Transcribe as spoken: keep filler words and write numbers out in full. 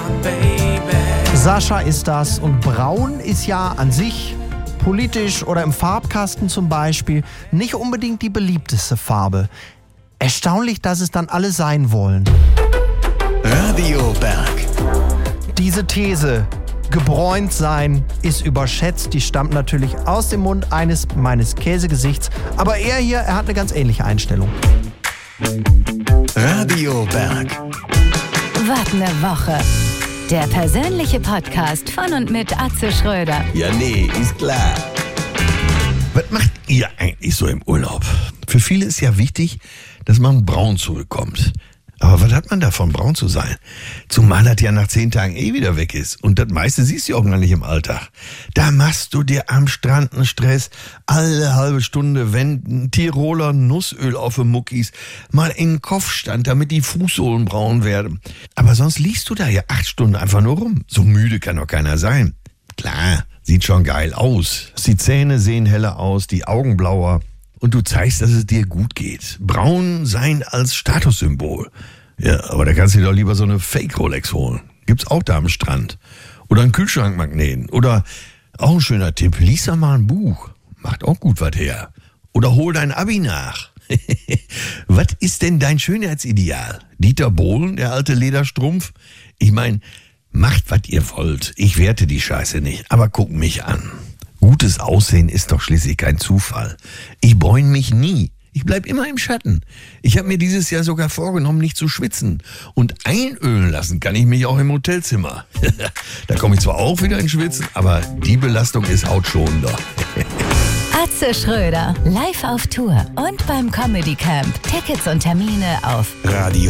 Sascha ist das und braun ist ja an sich politisch oder im Farbkasten zum Beispiel nicht unbedingt die beliebteste Farbe. Erstaunlich, dass es dann alle sein wollen. Radio Berg. Diese These, gebräunt sein, ist überschätzt. Die stammt natürlich aus dem Mund eines meines Käsegesichts. Aber er hier, er hat eine ganz ähnliche Einstellung. Radio Berg. Was ne Woche. Der persönliche Podcast von und mit Atze Schröder. Ja, nee, ist klar. Was macht ihr eigentlich so im Urlaub? Für viele ist ja wichtig, dass man braun zurückkommt. Aber was hat man davon, braun zu sein? Zumal das ja nach zehn Tagen eh wieder weg ist. Und das meiste siehst du auch gar nicht im Alltag. Da machst du dir am Strand einen Stress. Alle halbe Stunde wenden Tiroler Nussöl auf die Muckis. Mal in den Kopfstand, damit die Fußsohlen braun werden. Aber sonst liegst du da ja acht Stunden einfach nur rum. So müde kann doch keiner sein. Klar, sieht schon geil aus. Die Zähne sehen heller aus, die Augen blauer. Und du zeigst, dass es dir gut geht. Braun sein als Statussymbol. Ja, aber da kannst du dir doch lieber so eine Fake-Rolex holen. Gibt's auch da am Strand. Oder einen Kühlschrankmagneten. Oder auch ein schöner Tipp, lies doch mal ein Buch. Macht auch gut was her. Oder hol dein Abi nach. Was ist denn dein Schönheitsideal? Dieter Bohlen, der alte Lederstrumpf? Ich mein, macht, was ihr wollt. Ich werte die Scheiße nicht, aber guck mich an. Gutes Aussehen ist doch schließlich kein Zufall. Ich bräune mich nie. Ich bleib immer im Schatten. Ich habe mir dieses Jahr sogar vorgenommen, nicht zu schwitzen. Und einölen lassen kann ich mich auch im Hotelzimmer. Da komme ich zwar auch wieder ins Schwitzen, aber die Belastung ist hautschonender. Atze Schröder, live auf Tour und beim Comedy Camp. Tickets und Termine auf Radio